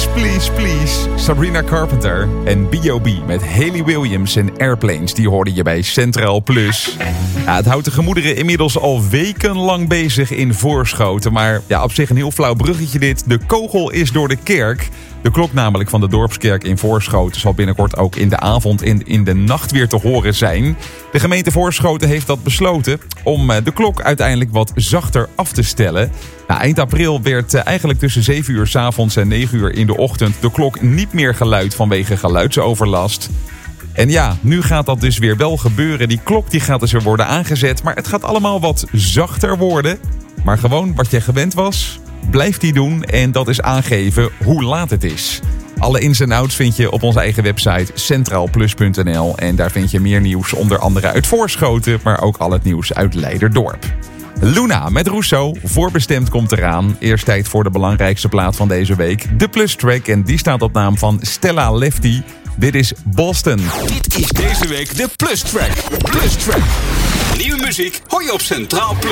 Please, Please. Sabrina Carpenter en B.O.B. met Hayley Williams en Airplanes. Die hoorde je bij Centraal Plus. Ja, het houdt de gemoederen inmiddels al wekenlang bezig in Voorschoten. Maar ja, op zich een heel flauw bruggetje dit. De kogel is door de kerk. De klok namelijk van de Dorpskerk in Voorschoten zal binnenkort ook in de avond en in de nacht weer te horen zijn. De gemeente Voorschoten heeft dat besloten om de klok uiteindelijk wat zachter af te stellen. Nou, eind april werd eigenlijk tussen 7 uur 's avonds en 9 uur in de ochtend de klok niet meer geluid vanwege geluidsoverlast. En ja, nu gaat dat dus weer wel gebeuren. Die klok die gaat dus weer worden aangezet, maar het gaat allemaal wat zachter worden. Maar gewoon wat je gewend was, blijf die doen en dat is aangeven hoe laat het is. Alle ins en outs vind je op onze eigen website centraalplus.nl. En daar vind je meer nieuws, onder andere uit Voorschoten, maar ook al het nieuws uit Leiderdorp. Luna met Rousseau, Voorbestemd komt eraan. Eerst tijd voor de belangrijkste plaat van deze week, de Plus Track. En die staat op naam van Stella Lefty. Dit is Boston. Dit is deze week de Plus Track. Plus Track. Nieuwe muziek hoor je op Centraal Plus.